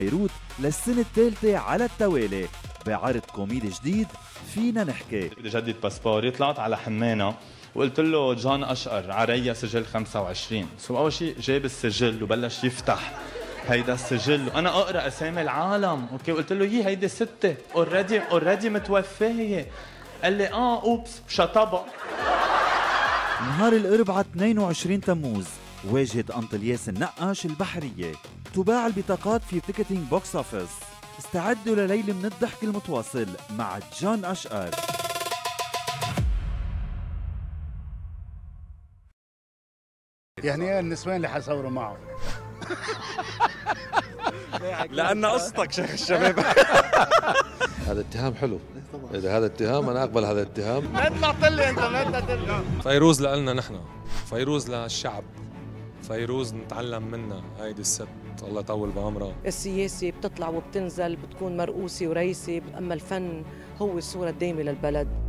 بيروت للسنة الثالثة على التوالي بعرض كوميدي جديد فينا نحكي. بدي جدد باسبوري، طلعت على حمانة وقلت له جون أشقر عريا سجل 25. أول شيء جاب السجل وبلش يفتح هيدا السجل وانا اقرا اسامي العالم. اوكي قلت له هيدي 6 اوريدي متوفيه. قال لي اوبس شطبها. نهار الاربعاء 22 تموز واجهت أنطلياس النقاش البحرية. تباع البطاقات في تيكتينج بوكس اوفيس. استعدوا لليلة من الضحك المتواصل مع جون أشقر. يعني النسوان اللي حصوروا معه لأن قصتك شيخ الشباب. هذا اتهام حلو. إذا هذا اتهام أنا أقبل هذا الاتهام. لا تطلع لي أنت، لا تطلع. فيروز لنا نحن، فيروز للشعب، فيروز نتعلم منها. هيدي الست الله يطول بعمرها. السياسة بتطلع وبتنزل، بتكون مرؤوسة ورئيسة، أما الفن هو الصورة الدائمة للبلد.